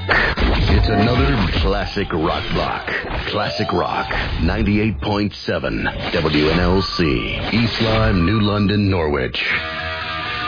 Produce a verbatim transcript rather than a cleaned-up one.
It's another classic rock block. Classic Rock, ninety-eight point seven W N L C, East Lyme, New London, Norwich.